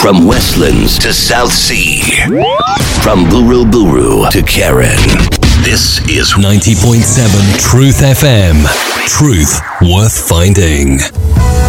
From Westlands to South Sea. From Buru Buru to Karen. This is 90.7 Truth FM. Truth worth finding.